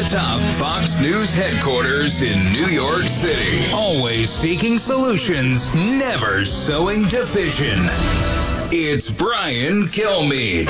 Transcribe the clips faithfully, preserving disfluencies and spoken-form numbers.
over-the-top Fox News headquarters in New York City. Always seeking solutions, never sowing division. It's Brian Kilmeade.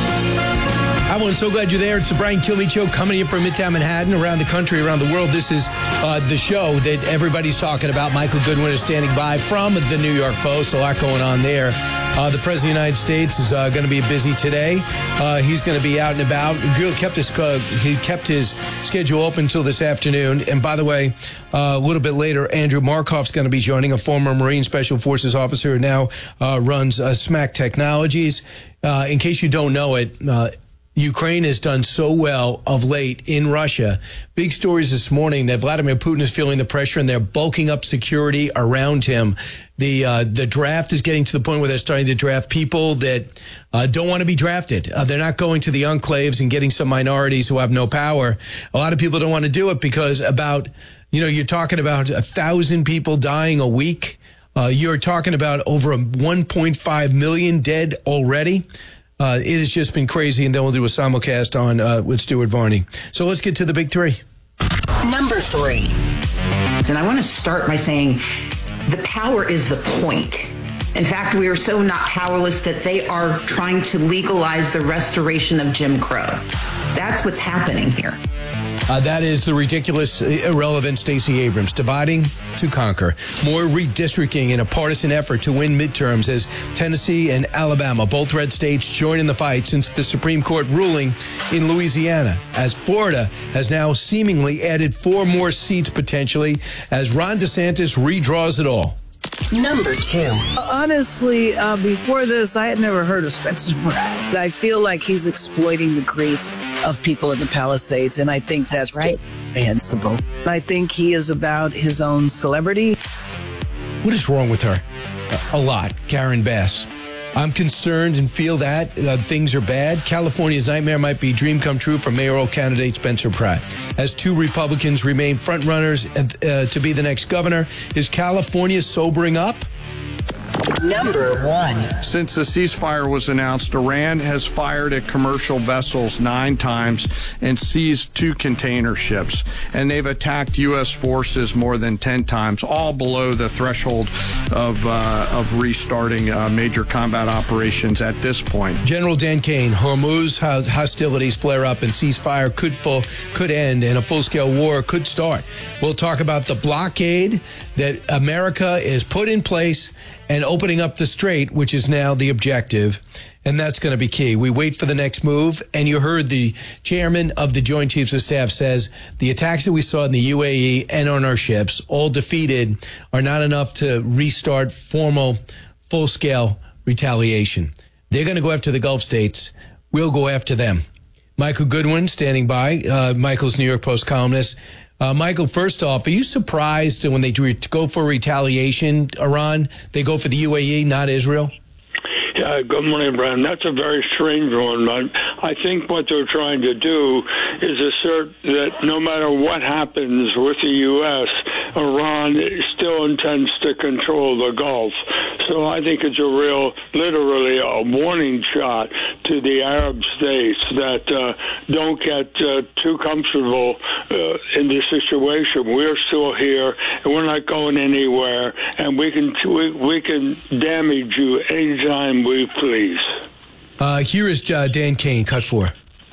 Hi, everyone. So glad you're there. It's the Brian Kilmeade Show coming in from Midtown Manhattan, around the country, around the world. This is uh, the show that everybody's talking about. Michael Goodwin is standing by from the New York Post. A lot going on there. Uh, the President of the United States is uh, going to be busy today. Uh, he's going to be out and about. He kept his uh, he kept his schedule open until this afternoon. And by the way, uh, a little bit later, Andrew Markoff's going to be joining, a former Marine Special Forces officer who now uh, runs uh, SMAC Technologies. Uh, in case you don't know it, uh, Ukraine has done so well of late in Russia. Big stories this morning that Vladimir Putin is feeling the pressure and they're bulking up security around him. The uh, the draft is getting to the point where they're starting to draft people that uh, don't want to be drafted. Uh, they're not going to the enclaves and getting some minorities who have no power. A lot of people don't want to do it because about, you know, you're talking about a thousand people dying a week. Uh, you're talking about over one point five million dead already. Uh, it has just been crazy, and then we'll do a simulcast on uh, with Stuart Varney. So let's get to the big three. Number three. And I want to start by saying the power is the point. In fact, we are so not powerless that they are trying to legalize the restoration of Jim Crow. That's what's happening here. Uh, that is the ridiculous, irrelevant Stacey Abrams, dividing to conquer. More redistricting in a partisan effort to win midterms as Tennessee and Alabama, both red states, join in the fight since the Supreme Court ruling in Louisiana, as Florida has now seemingly added four more seats potentially as Ron DeSantis redraws it all. Number two. Honestly, uh, before this, I had never heard of Spencer Pratt. I feel like he's exploiting the grief of people in the Palisades, and I think that's, that's right. reprehensible. I think he is about his own celebrity. What is wrong with her? A lot. Karen Bass. I'm concerned and feel that uh, things are bad. California's nightmare might be a dream come true for mayoral candidate Spencer Pratt. As two Republicans remain frontrunners uh, to be the next governor, is California sobering up? Number one. Since the ceasefire was announced, Iran has fired at commercial vessels nine times and seized two container ships. And they've attacked U S forces more than ten times, all below the threshold of uh, of restarting uh, major combat operations at this point. General Dan Kane, Hormuz hostilities flare up and ceasefire could full, could end and a full-scale war could start. We'll talk about the blockade that America is put in place and opening up the strait, which is now the objective. And that's going to be key. We wait for the next move. And you heard the chairman of the Joint Chiefs of Staff says the attacks that we saw in the U A E and on our ships, all defeated, are not enough to restart formal, full-scale retaliation. They're going to go after the Gulf states. We'll go after them. Michael Goodwin standing by, uh, Michael's New York Post columnist. Uh, Michael, first off, are you surprised when they go for retaliation, Iran, they go for the U A E, not Israel? Yeah, good morning, Brian. That's a very strange one. I, I think what they're trying to do is assert that no matter what happens with the U S, Iran still intends to control the Gulf. So I think it's a real, literally a warning shot to the Arab states that uh, don't get uh, too comfortable uh, in this situation. We're still here, and we're not going anywhere, and we can we, we can damage you anytime we please. Uh, here is uh, Dan Kane, cut four.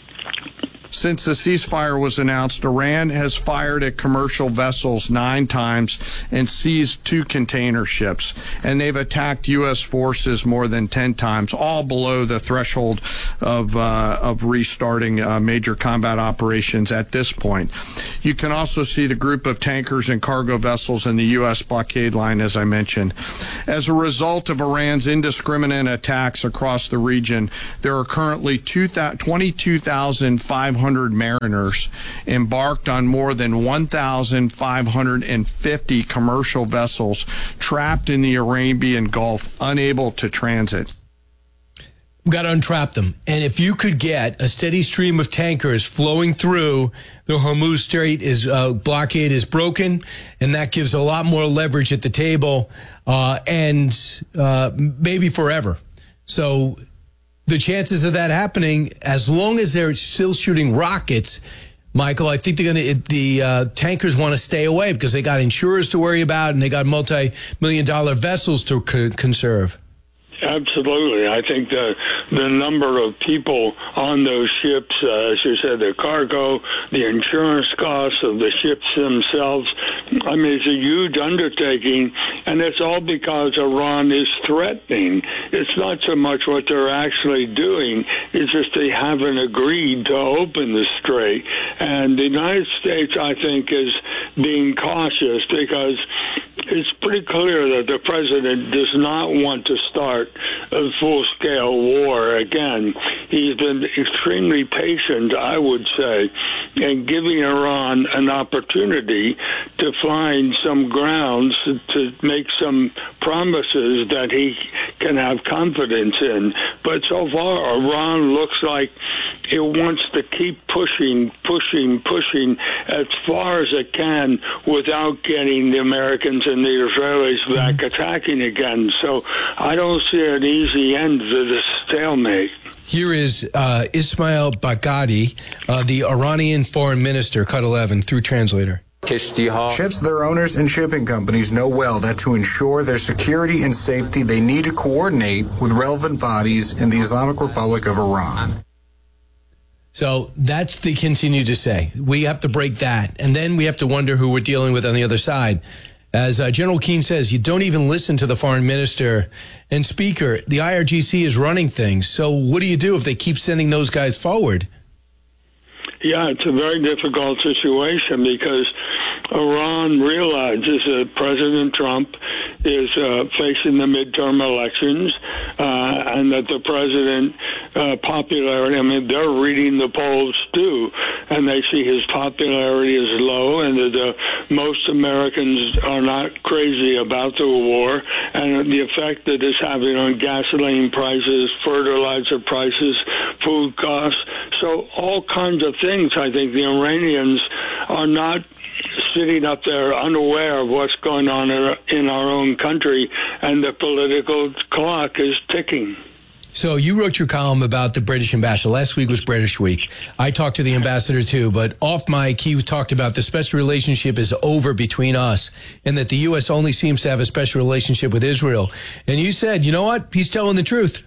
Since the ceasefire was announced, Iran has fired at commercial vessels nine times and seized two container ships. And they've attacked U S forces more than ten times, all below the threshold of uh, of restarting uh, major combat operations at this point. You can also see the group of tankers and cargo vessels in the U S blockade line, as I mentioned. As a result of Iran's indiscriminate attacks across the region, there are currently twenty-two thousand five hundred mariners embarked on more than one thousand five hundred fifty commercial vessels trapped in the Arabian Gulf, unable to transit. We've got to untrap them. And if you could get a steady stream of tankers flowing through, the Hormuz Strait is uh, blockade is broken, and that gives a lot more leverage at the table, uh, and uh, maybe forever. So the chances of that happening, as long as they're still shooting rockets, Michael, I think they're going to, the uh, tankers want to stay away because they got insurers to worry about and they got multi-million dollar vessels to co- conserve. Absolutely. I think the the number of people on those ships, uh, as you said, the cargo, the insurance costs of the ships themselves, I mean, it's a huge undertaking, and it's all because Iran is threatening. It's not so much what they're actually doing, it's just they haven't agreed to open the strait. And the United States, I think, is being cautious because it's pretty clear that the president does not want to start a full-scale war again. He's been extremely patient, I would say, in giving Iran an opportunity to find some grounds to, to make some promises that he can have confidence in. But so far, Iran looks like it wants to keep pushing, pushing, pushing as far as it can without getting the Americans and the Israelis back attacking again. So I don't see an easy end to this stalemate. Here is uh, Ismail Baghdadi, uh, the Iranian foreign minister, cut eleven, through translator. Ships, their owners, and shipping companies know well that to ensure their security and safety, they need to coordinate with relevant bodies in the Islamic Republic of Iran. So that's they continue to say. We have to break that. And then we have to wonder who we're dealing with on the other side. As uh, General Keane says, you don't even listen to the foreign minister and speaker. The I R G C is running things. So what do you do if they keep sending those guys forward? Yeah, it's a very difficult situation because Iran realizes that President Trump is uh, facing the midterm elections uh, and that the president uh, popularity, I mean, they're reading the polls too, and they see his popularity is low and that uh, most Americans are not crazy about the war and the effect that it's having on gasoline prices, fertilizer prices, food costs. So all kinds of things. I think the Iranians are not sitting up there unaware of what's going on in our own country, and the political clock is ticking. So you wrote your column about the British ambassador. Last week was British Week. I talked to the ambassador too, but off mic, he talked about the special relationship is over between us and that the U S only seems to have a special relationship with Israel. And you said, you know what? He's telling the truth.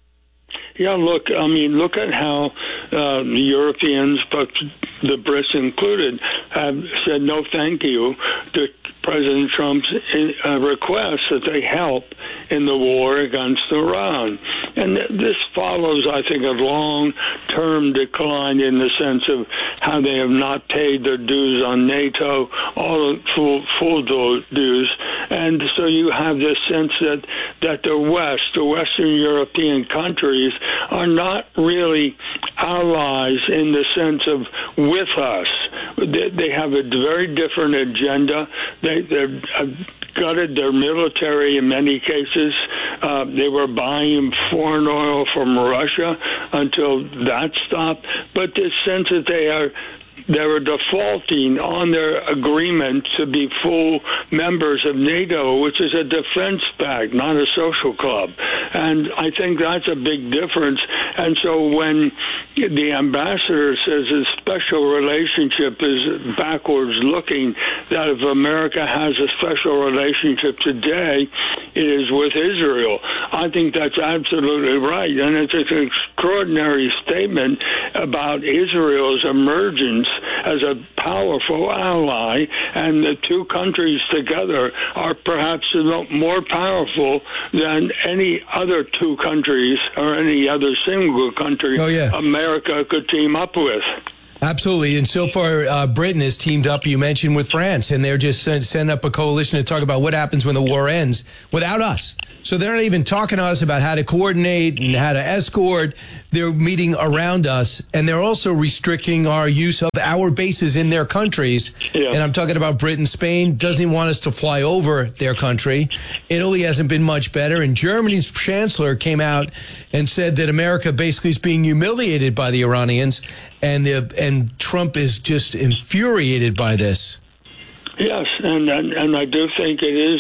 Yeah, look, I mean, look at how uh, the Europeans, but the Brits included, have said no thank you to President Trump's uh, request that they help in the war against Iran. And this follows, I think, a long-term decline in the sense of how they have not paid their dues on NATO, all the full, full dues. And so you have this sense that, that the West, the Western European countries, are not really allies in the sense of with us. They, they have a very different agenda. They, they're uh, gutted their military in many cases. Uh, they were buying foreign oil from Russia until that stopped. But this sense that they are they were defaulting on their agreement to be full members of NATO, which is a defense pact, not a social club. And I think that's a big difference. And so when the ambassador says his special relationship is backwards looking, that if America has a special relationship today, it is with Israel. I think that's absolutely right. And it's an extraordinary statement about Israel's emergence as a powerful ally, and the two countries together are perhaps more powerful than any other two countries or any other single country oh, yeah. America could team up with. Absolutely. And so far, uh, Britain has teamed up, you mentioned, with France, and they're just send, send up a coalition to talk about what happens when the war ends without us. So they're not even talking to us about how to coordinate and how to escort. They're meeting around us, and they're also restricting our use of our bases in their countries. Yeah. And I'm talking about Britain. Spain doesn't even want us to fly over their country. Italy hasn't been much better. And Germany's chancellor came out and said that America basically is being humiliated by the Iranians. And the, and Trump is just infuriated by this. Yes, and, and and I do think it is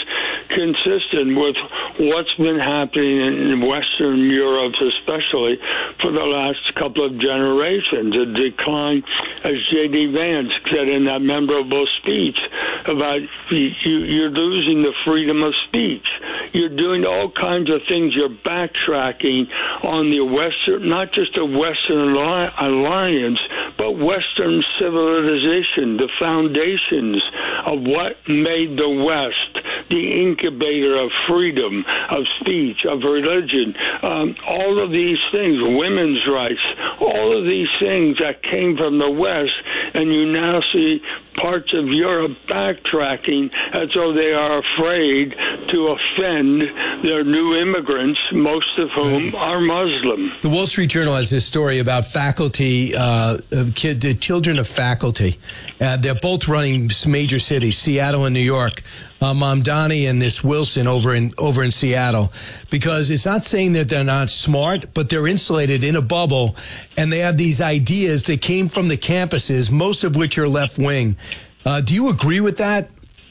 consistent with what's been happening in Western Europe, especially for the last couple of generations. A decline, as J D. Vance said in that memorable speech, about you, you're losing the freedom of speech. You're doing all kinds of things. You're backtracking on the Western, not just the Western alliance, but Western civilization, the foundations of what made the West the incubator of freedom, of speech, of religion, um, all of these things, women's rights, all of these things that came from the West, and you now see parts of Europe backtracking as though they are afraid to offend their new immigrants, most of whom are Muslim. The Wall Street Journal has this story about faculty, uh, of kid, the children of faculty. Uh, they're both running major cities, Seattle and New York. Uh, Mamdani and this Wilson over in over in Seattle, because it's not saying that they're not smart, but they're insulated in a bubble, and they have these ideas that came from the campuses, most of which are left wing. Uh, do you agree with that?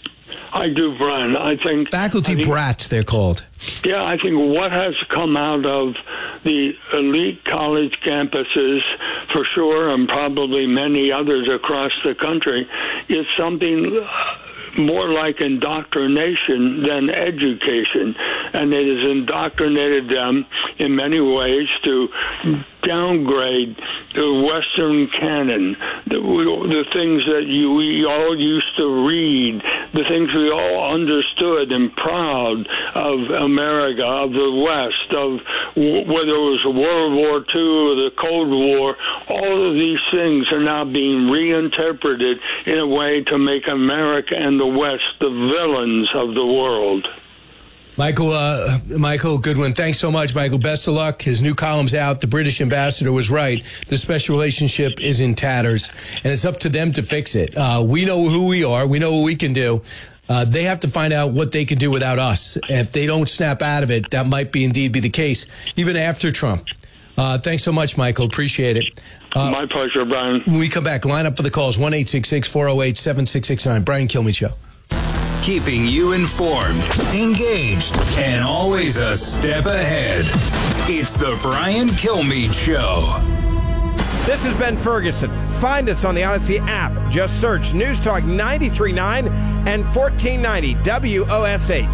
I do, Brian. I think faculty I think, brats, they're called. Yeah, I think what has come out of the elite college campuses, for sure, and probably many others across the country, is something more like indoctrination than education. And it has indoctrinated them in many ways to downgrade the Western canon, the, the things that you, we all used to read, the things we all understood and proud of America, of the West, of w- whether it was World War Two or the Cold War. All of these things are now being reinterpreted in a way to make America and the West the villains of the world. Michael, uh, Michael Goodwin, thanks so much, Michael. Best of luck. His new column's out. The British ambassador was right. The special relationship is in tatters, and it's up to them to fix it. Uh, we know who we are. We know what we can do. Uh, they have to find out what they can do without us. If they don't snap out of it, that might be indeed be the case, even after Trump. Uh, thanks so much, Michael. Appreciate it. Uh, My pleasure, Brian. When we come back, line up for the calls, one eight six six, four oh eight, seven six six nine. Brian Kilmeade Show. Keeping you informed, engaged, and always a step ahead. It's the Brian Kilmeade Show. This is Ben Ferguson. Find us on the Odyssey app. Just search News Talk ninety-three point nine and fourteen ninety W O S H.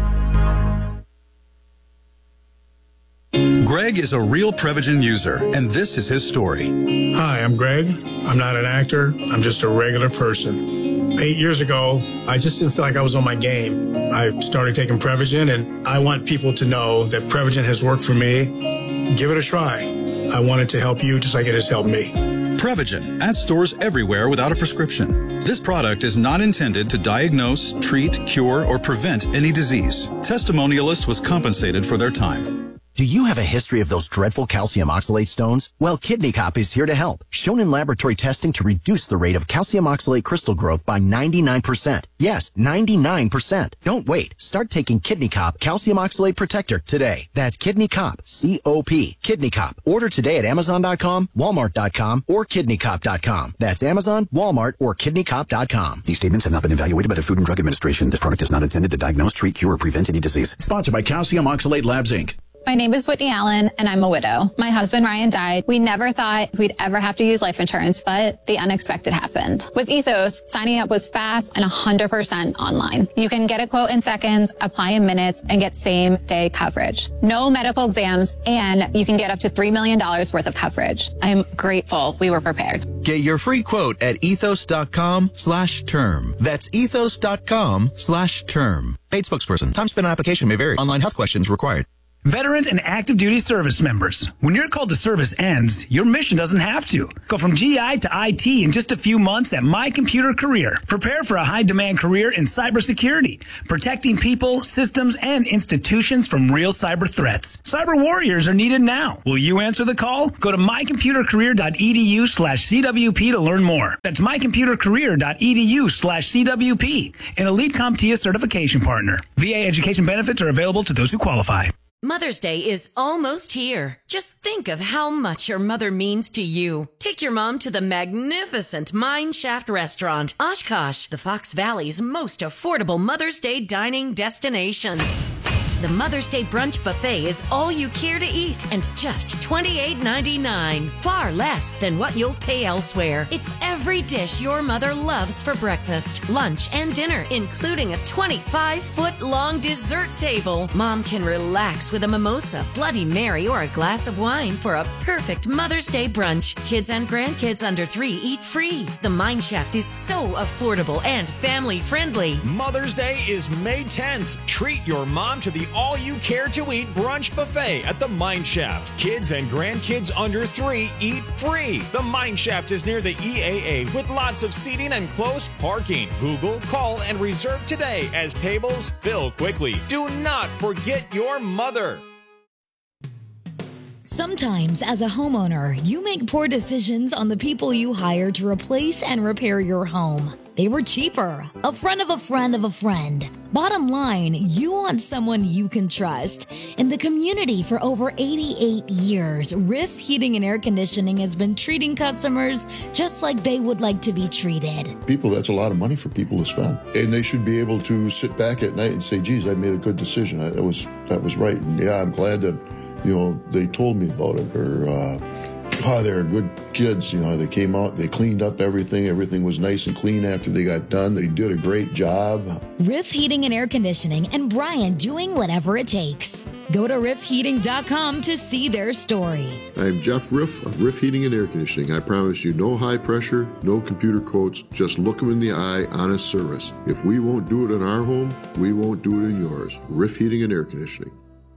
Greg is a real Prevagen user, and this is his story. Hi, I'm Greg. I'm not an actor. I'm just a regular person. Eight years ago, I just didn't feel like I was on my game. I started taking Prevagen, and I want people to know that Prevagen has worked for me. Give it a try. I wanted to help you just like it has helped me. Prevagen at stores everywhere without a prescription. This product is not intended to diagnose, treat, cure, or prevent any disease. Testimonialist was compensated for their time. Do you have a history of those dreadful calcium oxalate stones? Well, Kidney Cop is here to help. Shown in laboratory testing to reduce the rate of calcium oxalate crystal growth by ninety-nine percent. Yes, ninety-nine percent. Don't wait. Start taking Kidney Cop Calcium Oxalate Protector today. That's Kidney Cop, C O P. Kidney Cop. Order today at Amazon dot com, Walmart dot com, or Kidney Cop dot com. That's Amazon, Walmart, or Kidney Cop dot com. These statements have not been evaluated by the Food and Drug Administration. This product is not intended to diagnose, treat, cure, or prevent any disease. Sponsored by Calcium Oxalate Labs, Incorporated. My name is Whitney Allen, and I'm a widow. My husband, Ryan, died. We never thought we'd ever have to use life insurance, but the unexpected happened. With Ethos, signing up was fast and one hundred percent online. You can get a quote in seconds, apply in minutes, and get same-day coverage. No medical exams, and you can get up to three million dollars worth of coverage. I'm grateful we were prepared. Get your free quote at ethos.com slash term. That's ethos.com slash term. Paid spokesperson. Time spent on application may vary. Online health questions required. Veterans and active duty service members, when your call to service ends, your mission doesn't have to. Go from G I to I T in just a few months at My Computer Career. Prepare for a high-demand career in cybersecurity, protecting people, systems, and institutions from real cyber threats. Cyber warriors are needed now. Will you answer the call? Go to mycomputercareer.edu slash CWP to learn more. That's mycomputercareer.edu slash CWP, an Elite CompTIA certification partner. V A education benefits are available to those who qualify. Mother's Day is almost here. Just think of how much your mother means to you. Take your mom to the magnificent Mine Shaft Restaurant, Oshkosh, the Fox Valley's most affordable Mother's Day dining destination. The Mother's Day Brunch Buffet is all you care to eat and just twenty-eight ninety-nine. Far less than what you'll pay elsewhere. It's every dish your mother loves for breakfast, lunch, and dinner, including a twenty-five foot long dessert table. Mom can relax with a mimosa, Bloody Mary, or a glass of wine for a perfect Mother's Day brunch. Kids and grandkids under three eat free. The Mine Shaft is so affordable and family friendly. Mother's Day is May tenth. Treat your mom to the all-you-care-to-eat brunch buffet at the Mine Shaft. Kids and grandkids under three eat free. The Mine Shaft is near the E A A with lots of seating and close parking. Google, call, and reserve today as tables fill quickly. Do not forget your mother. Sometimes, as a homeowner, you make poor decisions on the people you hire to replace and repair your home. They were cheaper, a friend of a friend of a friend. Bottom line, you want someone you can trust. In the community for over eighty-eight years, Riff Heating and Air Conditioning has been treating customers just like they would like to be treated. People, that's a lot of money for people to spend. And they should be able to sit back at night and say, geez, I made a good decision. I, that was that was right. And yeah, I'm glad that, you know, they told me about it. Or, uh, oh, they're good kids. You know, they came out, they cleaned up everything. Everything was nice and clean after they got done. They did a great job. Riff Heating and Air Conditioning and Brian doing whatever it takes. Go to riff heating dot com to see their story. I'm Jeff Riff of Riff Heating and Air Conditioning. I promise you no high pressure, no computer quotes, just look them in the eye, honest service. If we won't do it in our home, we won't do it in yours. Riff Heating and Air Conditioning.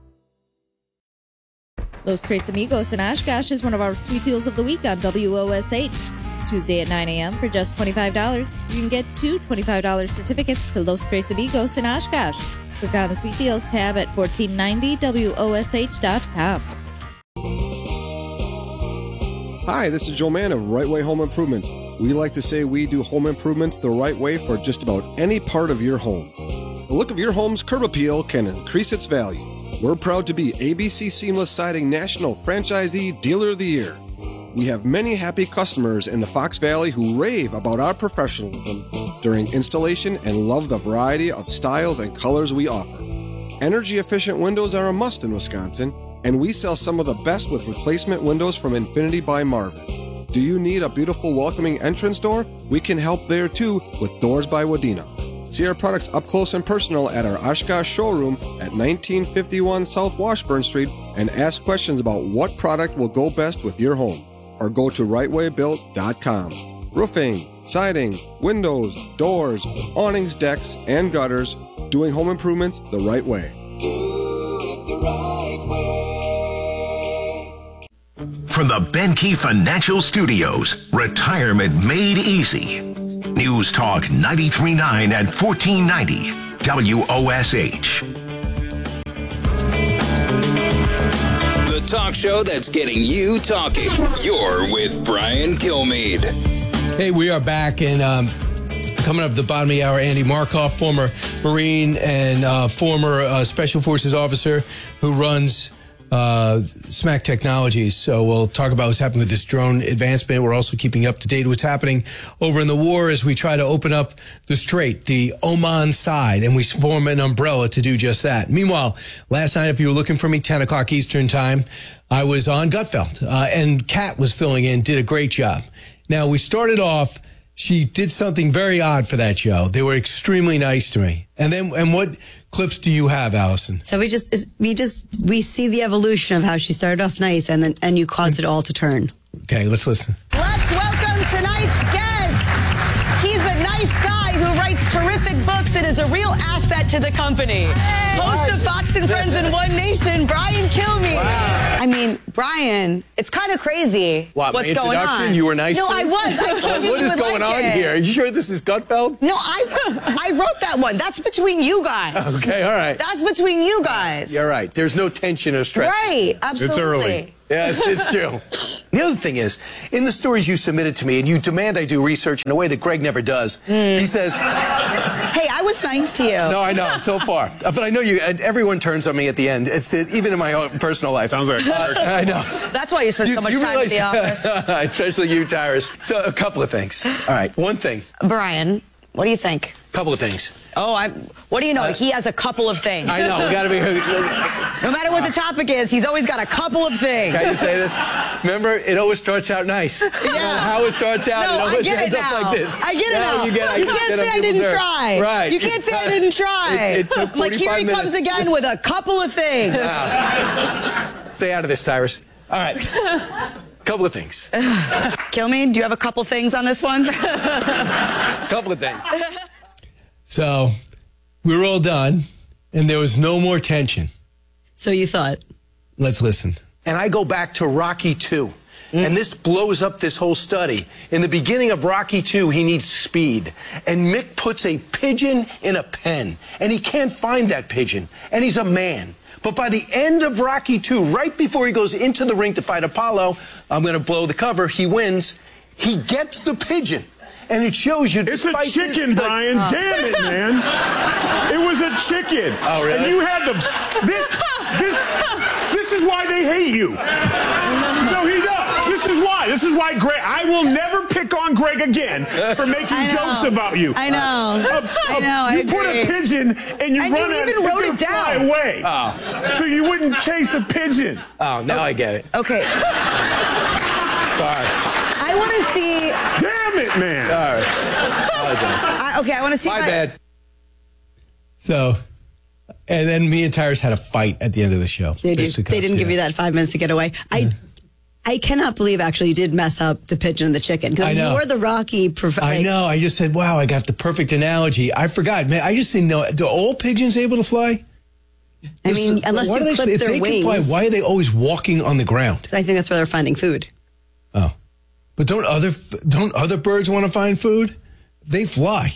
Los Tres Amigos in Oshkosh is one of our sweet deals of the week on W O S H. Tuesday at nine a.m. for just twenty-five dollars. You can get two twenty-five dollars certificates to Los Tres Amigos in Oshkosh. Click on the sweet deals tab at fourteen ninety W O S H dot com. Hi, this is Joe Mann of Right Way Home Improvements. We like to say we do home improvements the right way for just about any part of your home. The look of your home's curb appeal can increase its value. We're proud to be A B C Seamless Siding National Franchisee Dealer of the Year. We have many happy customers in the Fox Valley who rave about our professionalism during installation and love the variety of styles and colors we offer. Energy-efficient windows are a must in Wisconsin, and we sell some of the best with replacement windows from Infinity by Marvin. Do you need a beautiful, welcoming entrance door? We can help there too with Doors by Wadena. See our products up close and personal at our Oshkosh showroom at nineteen fifty-one South Washburn Street and ask questions about what product will go best with your home. Or go to right way built dot com. Roofing, siding, windows, doors, awnings, decks, and gutters. Doing home improvements the right way. Do it the right way. From the Benke Financial Studios, retirement made easy. News Talk ninety-three point nine and fourteen ninety W O S H. The talk show that's getting you talking. You're with Brian Kilmeade. Hey, we are back, and um, coming up at the bottom of the hour, Andy Markoff, former Marine and uh, former uh, Special Forces officer who runs uh, SMAC Technologies. So we'll talk about what's happening with this drone advancement. We're also keeping up to date what's happening over in the war as we try to open up the strait, the Oman side, and we form an umbrella to do just that. Meanwhile, last night, if you were looking for me, ten o'clock Eastern time, I was on Gutfeld, uh, and Kat was filling in, did a great job. Now, we started off, she did something very odd for that show. They were extremely nice to me. And then, and what clips do you have, Allison? So we just, we just, we see the evolution of how she started off nice, and then, and you caused it all to turn. Okay, let's listen. Let's welcome tonight's guest. He's a nice guy who writes terrific books and is a real asset to the company. Hey, Host of Fox and Friends in One Nation, Brian Kilmeade. Wow. I mean, Brian, it's kind of crazy what, what's going on. You were nice No, to I was. I told you What you is would going like on it. here? Are you sure this is Gutfeld? No, I I wrote that one. That's between you guys. Okay, all right. That's between you guys. You're right. There's no tension or stress. Right, absolutely. It's early. Yes, it's true. The other thing is, in the stories you submitted to me, and you demand I do research in a way that Greg never does, mm. he says... Hey, I was nice to you. No, I know, so far. Uh, But I know you. uh, Everyone turns on me at the end. It's uh, even in my own personal life. Sounds like uh, I know. That's why you spend so much time realize, at the office. Especially you, Tyrus. So a couple of things. All right, one thing. Brian, what do you think? Couple of things. Oh, I. What do you know? Uh, he has a couple of things. I know. We got to be. No matter what the topic is, he's always got a couple of things. Can I just say this? Remember, it always starts out nice. Yeah. No matter how it starts out, No, it always I get ends it up now. like this. I get it Now now. You, get, I You get can't on say I people's didn't nerves. try. Right. You can't say I didn't try. It, it took Like forty-five here he minutes. comes again with a couple of things. Wow. Stay out of this, Tyrus. All right. Couple of things. Kill me. Do you have a couple things on this one? Couple of things. So, we were all done, and there was no more tension. So you thought. Let's listen. And I go back to Rocky two. Mm. And this blows up this whole study. In the beginning of Rocky two, he needs speed. And Mick puts a pigeon in a pen. And he can't find that pigeon. And he's a man. But by the end of Rocky two, right before he goes into the ring to fight Apollo, I'm going to blow the cover, he wins. He gets the pigeon. And it shows you... It's a chicken, Brian. Oh. Damn it, man. It was a chicken. Oh, really? And you had the... This, this, this is why they hate you. No, he does. This is why. This is why Greg... I will never pick on Greg again for making jokes about you. I know. Uh, uh, I know. I You put a agree. pigeon and you And run you at even it. wrote It's it gonna fly down. away. Oh. So you wouldn't chase a pigeon. Oh, now I get it. Okay. Sorry. I want to see. Damn it, man. All right. I, okay, I want to see. My bad. So, and then me and Tyrus had a fight at the end of the show. They, did, they didn't give you that five minutes to get away. I I cannot believe actually you did mess up the pigeon and the chicken. I know. You're the Rocky prof- I like, know. I just said, wow, I got the perfect analogy. I forgot. Man, I just didn't know. Do all pigeons able to fly? I mean, unless Why you do they- clip if their they wings. Can fly, why are they always walking on the ground? I think that's where they're finding food. Oh. But don't other don't other birds want to find food? They fly.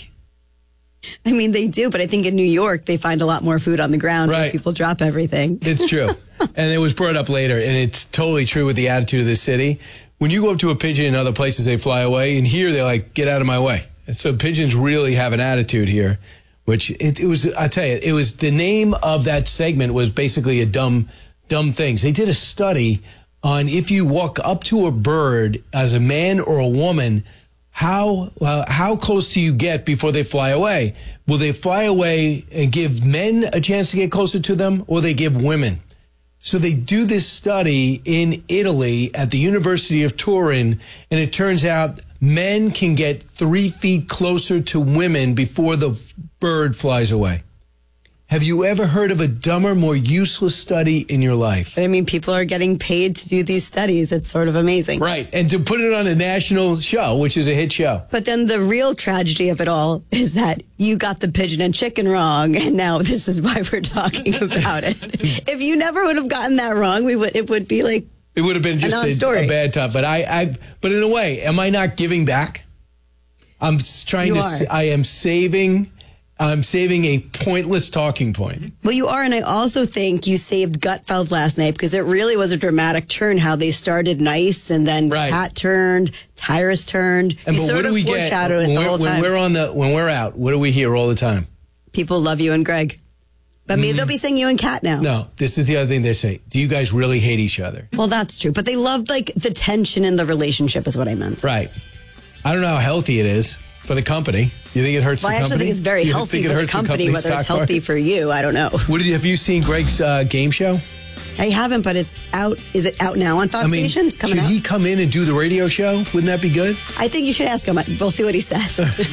I mean, they do, but I think in New York they find a lot more food on the ground where Right. people drop everything. It's true. And it was brought up later, and it's totally true with the attitude of this city. When you go up to a pigeon in other places, they fly away, and here they're like, get out of my way. And so pigeons really have an attitude here, which it, it was, I tell you, it was the name of that segment was basically a dumb, dumb things. They did a study on if you walk up to a bird as a man or a woman, how uh, how close do you get before they fly away? Will they fly away and give men a chance to get closer to them, or they give women? So they do this study in Italy at the University of Turin, and it turns out men can get three feet closer to women before the bird flies away. Have you ever heard of a dumber, more useless study in your life? But I mean, people are getting paid to do these studies. It's sort of amazing. Right. And to put it on a national show, which is a hit show. But then the real tragedy of it all is that you got the pigeon and chicken wrong, and now this is why we're talking about it. If you never would have gotten that wrong, we would it would be like It would have been just a, non-story. a bad time. But I, I, but in a way, am I not giving back? I'm s- trying You to. are. s- I am saving. I'm saving a pointless talking point. Well, you are, and I also think you saved Gutfeld last night because it really was a dramatic turn how they started nice and then Pat turned, Tyrus turned. And you but sort what do of we get foreshadowed it when, the we're, whole when time. we're on the when we're out? What do we hear all the time? People love you and Greg. But maybe they'll be saying you and Kat now. No, this is the other thing they say. Do you guys really hate each other? Well, that's true. But they loved like the tension in the relationship is what I meant. Right. I don't know how healthy it is for the company. Do you think it hurts Well, the I company? actually think it's very Do you healthy think it for the hurts company, company's whether it's stock healthy market? for you, I don't know. What did you, have you seen Greg's uh, game show? I haven't, but it's out. Is it out now on Fox I mean, Station? It's coming should out. he come in and do the radio show? Wouldn't that be good? I think you should ask him. We'll see what he says.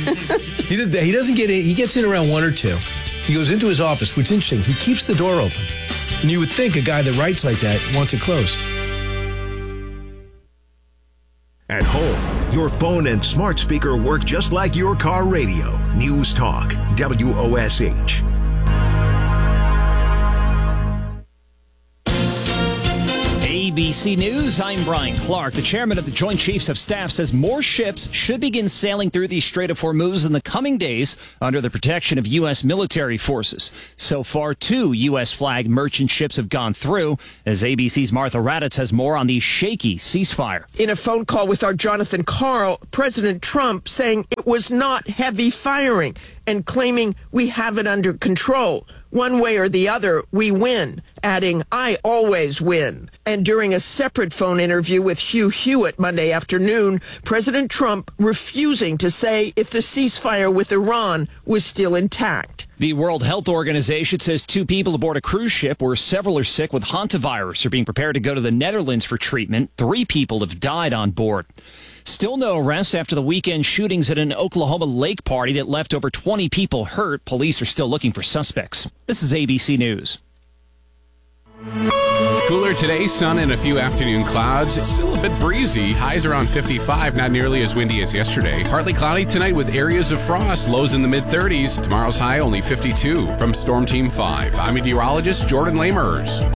He did. He doesn't get in. He gets in around one or two. He goes into his office. What's interesting, he keeps the door open, and you would think a guy that writes like that wants it closed. At home, your phone and smart speaker work just like your car radio. News Talk, W O S H. A B C News, I'm Brian Clark. The chairman of the Joint Chiefs of Staff says more ships should begin sailing through the Strait of Hormuz in the coming days under the protection of U S military forces. So far, two U S flagged merchant ships have gone through. As A B C's Martha Raddatz has more on the shaky ceasefire. In a phone call with our Jonathan Karl, President Trump saying it was not heavy firing and claiming we have it under control. One way or the other, we win, adding, I always win. And during a separate phone interview with Hugh Hewitt Monday afternoon, President Trump refusing to say if the ceasefire with Iran was still intact. The World Health Organization says two people aboard a cruise ship where several are sick with hantavirus are being prepared to go to the Netherlands for treatment. Three people have died on board. Still no arrests after the weekend shootings at an Oklahoma lake party that left over twenty people hurt. Police are still looking for suspects. This is A B C News. Cooler today, sun and a few afternoon clouds. It's still a bit breezy. Highs around fifty-five, not nearly as windy as yesterday. Partly cloudy tonight with areas of frost, lows in the mid-thirties. Tomorrow's high only fifty-two. From Storm Team five, I'm meteorologist Jordan Lamers.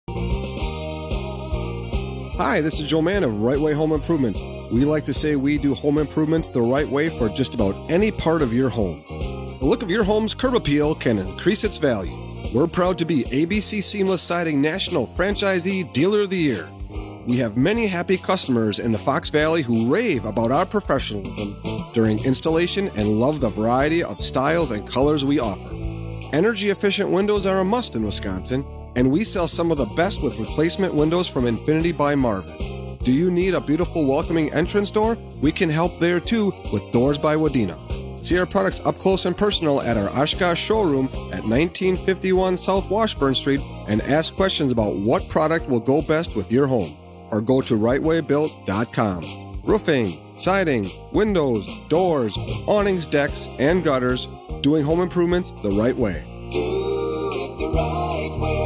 Hi, this is Joe Mann of Right Way Home Improvements. We like to say we do home improvements the right way for just about any part of your home. The look of your home's curb appeal can increase its value. We're proud to be A B C Seamless Siding National Franchisee Dealer of the Year. We have many happy customers in the Fox Valley who rave about our professionalism during installation and love the variety of styles and colors we offer. Energy-efficient windows are a must in Wisconsin, and we sell some of the best with replacement windows from Infinity by Marvin. Do you need a beautiful welcoming entrance door? We can help there too with Doors by Wadena. See our products up close and personal at our Oshkosh showroom at nineteen fifty-one South Washburn Street and ask questions about what product will go best with your home. Or go to right way built dot com. Roofing, siding, windows, doors, awnings, decks, and gutters. Doing home improvements the right way. Do it the right way.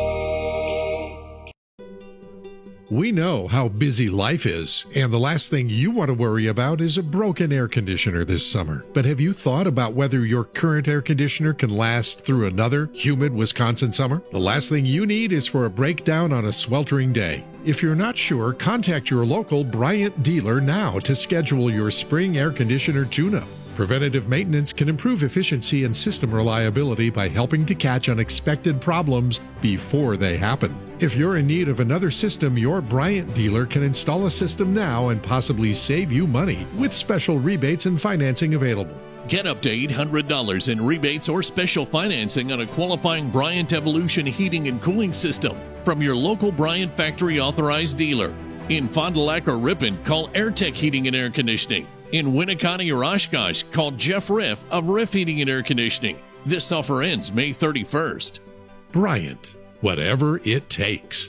We know how busy life is, and the last thing you want to worry about is a broken air conditioner this summer. But have you thought about whether your current air conditioner can last through another humid Wisconsin summer? The last thing you need is for a breakdown on a sweltering day. If you're not sure, contact your local Bryant dealer now to schedule your spring air conditioner tune-up. Preventative maintenance can improve efficiency and system reliability by helping to catch unexpected problems before they happen. If you're in need of another system, your Bryant dealer can install a system now and possibly save you money with special rebates and financing available. Get up to eight hundred dollars in rebates or special financing on a qualifying Bryant Evolution heating and cooling system from your local Bryant factory authorized dealer. In Fond du Lac or Ripon, call AirTech Heating and Air Conditioning. In Winneconne or Oshkosh, call Jeff Riff of Riff Heating and Air Conditioning. This offer ends May thirty-first. Bryant, whatever it takes.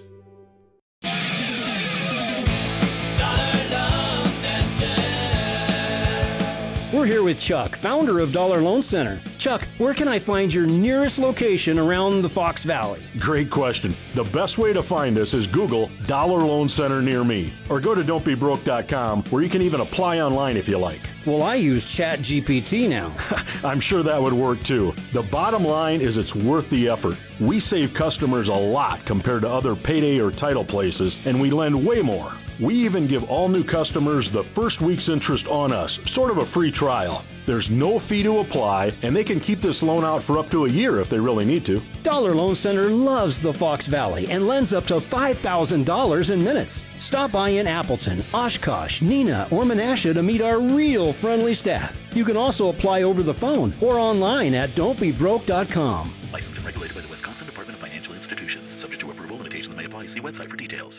We're here with Chuck, founder of Dollar Loan Center. Chuck, where can I find your nearest location around the Fox Valley? Great question. The best way to find us is Google Dollar Loan Center near me, or go to don't be broke dot com, where you can even apply online if you like. Well, I use Chat G P T now. I'm sure that would work too. The bottom line is it's worth the effort. We save customers a lot compared to other payday or title places, and we lend way more. We even give all new customers the first week's interest on us, sort of a free trial. There's no fee to apply, and they can keep this loan out for up to a year if they really need to. Dollar Loan Center loves the Fox Valley and lends up to five thousand dollars in minutes. Stop by in Appleton, Oshkosh, Neenah, or Menasha to meet our real friendly staff. You can also apply over the phone or online at don't be broke dot com. Licensed and regulated by the Wisconsin Department of Financial Institutions. Subject to approval, limitations may apply. See website for details.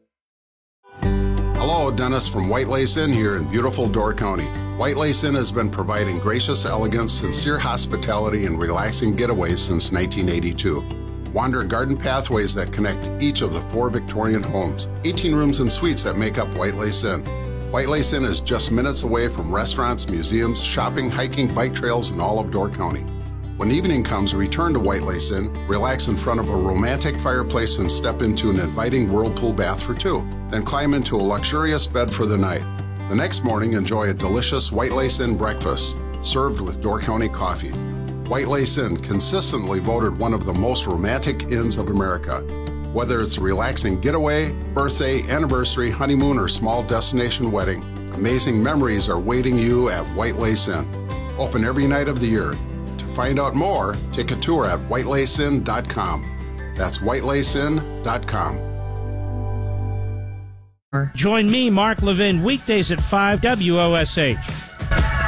Hello, Dennis from White Lace Inn here in beautiful Door County. White Lace Inn has been providing gracious elegance, sincere hospitality, and relaxing getaways since nineteen eighty-two. Wander garden pathways that connect each of the four Victorian homes, eighteen rooms and suites that make up White Lace Inn. White Lace Inn is just minutes away from restaurants, museums, shopping, hiking, bike trails, and all of Door County. When evening comes, return to White Lace Inn, relax in front of a romantic fireplace, and step into an inviting whirlpool bath for two. Then climb into a luxurious bed for the night. The next morning, enjoy a delicious White Lace Inn breakfast, served with Door County coffee. White Lace Inn, consistently voted one of the most romantic inns of America. Whether it's a relaxing getaway, birthday, anniversary, honeymoon, or small destination wedding, amazing memories are waiting you at White Lace Inn. Open every night of the year. To find out more, take a tour at white lace inn dot com. That's white lace inn dot com. Join me, Mark Levin, weekdays at five W O S H.